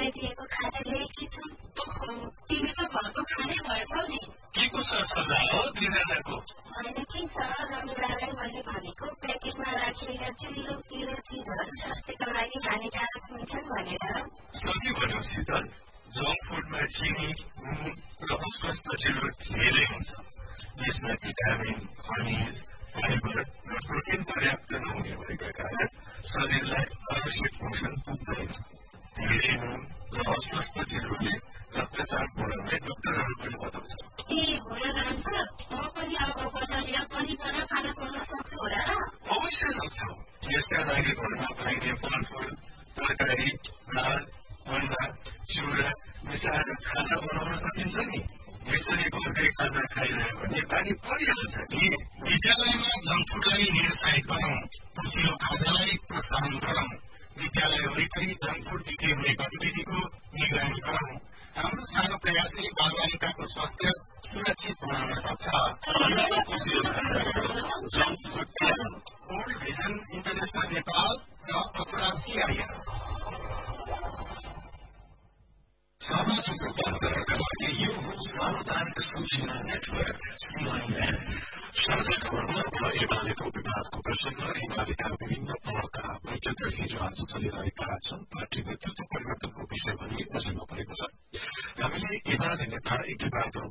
बनाइदिएको खाजा ल्याएकी छु। तिमी त भएको खाने भएछौ नि। के को सल्लाह हो दुईजनाको? होइन कि सर, रमिलालाई मैले भनेको प्याकेटमा राखिएका चिल्लो पिरो चिजहरू स्वास्थ्यका लागि हानिकारक हुन्छन् भनेर। सही भन्यो शीतल। जङ्क फुडमा चिनी, नुन र अस्वस्थ चिजहरू धेरै हुन्छ। यसमा भिटामिन, खनिज, फाइबर र प्रोटिन पर्याप्त नहुने भएका कारण शरीरलाई आवश्यक पोषण पुग्दैन। धेरै नुन र अस्वस्थ चिजहरूले रक्तचाप बढाउने डाक्टरहरू पनि बताउँछ। हो र राम सर, म पनि अब बदलिया पनि खाना छोड्न सक्छु होला र? अवश्य सक्छौ। यसका लागि घरमा पाइने फलफुल, तरकारी, दाल, अन्डा, चिउरा मिसाएर खाजा बनाउन सकिन्छ नि। यसरी घरकै खाजा खाइरह्यो भने बानी परिहाल्छ नि। विद्यालयमा जङ्क फुडलाई निरुत्साहित गरौँ, पसिलो खाजालाई प्रोत्साहन गरौँ। विद्यालय वरिपरि जङ्क फुड बिक्री हुने गतिविधिको निगरानी गरौँ। हाम्रो सानो प्रयासले बालबालिकाको स्वास्थ्य सुरक्षित बनाउन सक्छ। Junk food त्यागौँ। World vision international Nepal र अखबार CIR। सामाजिक रूपान्तरणका लागि यो सामुदायिक सूचना नेटवर्क CIN। संसद भवनमा एमालेको विवादको प्रसङ्ग एमालेका विभिन्न तहका बैठक हिजो आज चलिरहेका छन्। पार्टी नेतृत्व परिवर्तनको विषय पनि अझैमा परेको छ। हामीले एमाले नेता 11